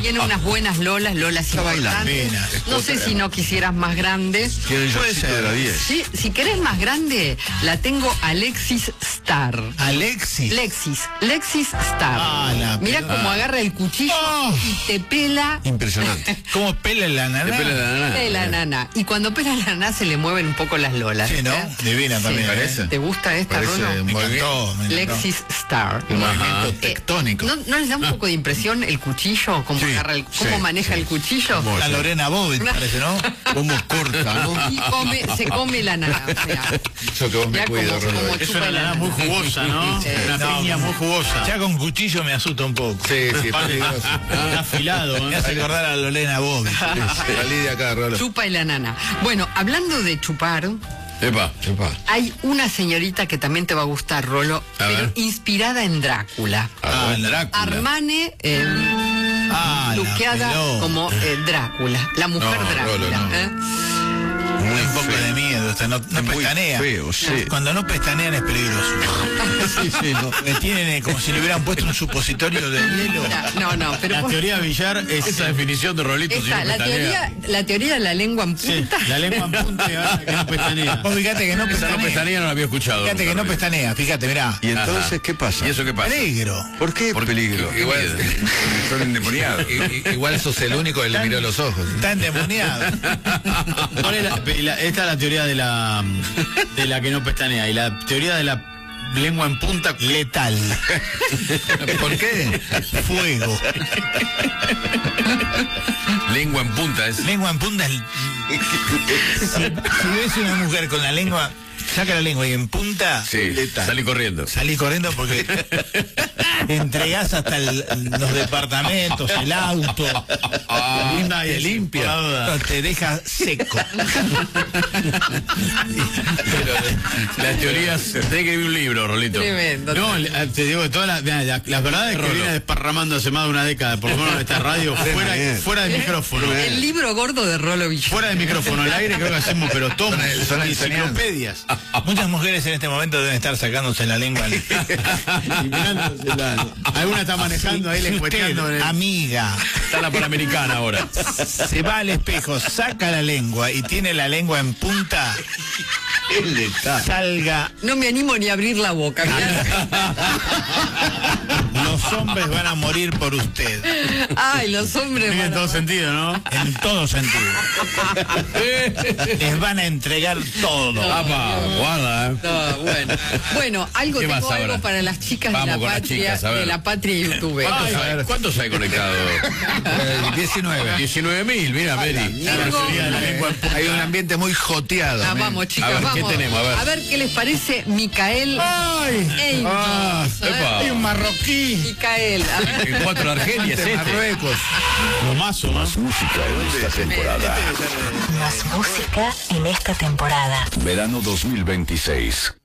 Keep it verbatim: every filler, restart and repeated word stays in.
Tiene unas buenas lolas, lolas importantes. No sé si no quisieras más grande. Tiene el Puede shortcito ser. de la diez. Sí, si querés más grande, la tengo Alexis Star. Alexis. Lexis, Lexis Star. Ah, la Mira pelota. cómo agarra el cuchillo Oh. y te pela. Impresionante. ¿Cómo pela la nana? Te pela la nana. De la nana. Y cuando pela la nana se le mueven un poco las lolas. Sí, ¿no? ¿eh? Divina Sí. también. Parece. ¿eh? ¿Te gusta esta, Parece Rolo? Me Muy encantó, me encantó. Lexis Star. Un movimiento Eh, tectónico. ¿no, ¿No les da un poco de impresión el cuchillo? ¿Cómo, Sí, agarra el, cómo sí, maneja sí. el cuchillo? Muy La Lorena Bobbitt parece, ¿no? Cómo corta, ¿no? Y come, se come la nana. Mirá. Eso que vos me Mirá cuidas, cómo- Rolo. cómo Es chupa una la nana muy jugosa, ¿no? Sí. Una No, piña muy jugosa. Ya con cuchillo me asusta un poco. Sí, sí, Está peligroso. afilado, Me ¿eh? hace acordar a Lorena Bobbitt. Salí de acá, Rolo. Chupa y la nana. Bueno, hablando de chupar, Epa, epa. hay una señorita que también te va a gustar, Rolo, A pero ver. inspirada en Drácula. Ah, Drácula. Armane, eh, Ah, la luqueada pelota. como eh, Drácula, la mujer No, Drácula. Rolo, no. ¿eh? Muy un poco de miedo. Esta no, no Muy pestanea. feo, sí. Cuando no pestanean es peligroso. Sí, sí, no. Me tienen eh, como si le hubieran puesto un supositorio de hielo. No, no, pero La vos- teoría Villar es Esa definición de Rolito. esta, si no la, pestanea. teoría, la teoría de la lengua en Sí, punta. la lengua en punta y ahora que no pestanea. Vos fíjate que no Esa no pestanea. pestanea no la había escuchado. Fíjate que nunca, no Rolito. pestanea. Fíjate, mirá. ¿Y entonces qué pasa? ¿Y eso qué pasa? Peligro. ¿Por qué peligro? Igual, Son endemoniados. i- i- igual sos el único que le miró los ojos. Está endemoniado. ¿Cuál es la- la- esta es la teoría de la de la que no pestanea. Y la teoría de la lengua en punta. Letal. ¿Por qué? Fuego. Lengua en punta es. Lengua en punta es... Si, si ves una mujer con la lengua, saca la lengua y en punta, Sí, letal. salí corriendo. Salí corriendo porque te entregás hasta el- los departamentos, el auto. Ah, Linda te y limpia. por la duda. Te deja seco. Las teorías. Tenés que escribir un libro, Rolito. Tremendo. No, le- te digo, todas las, mirá, la- las verdades que Rolo. viene desparramando hace más de una década, por lo menos en esta radio, fuera, fuera del micrófono. El libro gordo de Rolo Villar. Fuera del micrófono, al aire creo que hacemos, pero tomos, Son el- son son el enciclopedias. Muchas mujeres en este momento deben estar sacándose la lengua. Y mirándosela. Alguna está manejando ahí, Si usted, lengüeteando en el- amiga, Está en la Panamericana ahora. se va al espejo, saca la lengua y tiene la lengua en punta, salga. No me animo ni a abrir la boca. mirá. Los hombres van a morir por usted. Ay, los hombres. Tiene van a- todo sentido, ¿no? En todo sentido. Les van a entregar todo. Apa, guarda, ¿eh? No, bueno. Bueno, algo ¿Qué tengo más algo ahora? para las chicas Vamos de la con las patria, chicas, a ver. de la patria YouTube. ¿Cuántos, hay, ¿Cuántos hay conectados? diecinueve. diecinueve mil, mira, Mary. Tengo- Hay un ambiente muy joteado. Ah, men. vamos, chicas, A ver, ¿qué vamos. tenemos? A ver. qué les parece Micael Eymond. Ah, epa. Hay un marroquí. Micael, a ver. El cuatro de Argelia es este. Marruecos. Lo mazo, ¿no? Música en esta temporada. Más música en esta temporada. Verano dos mil veintiséis.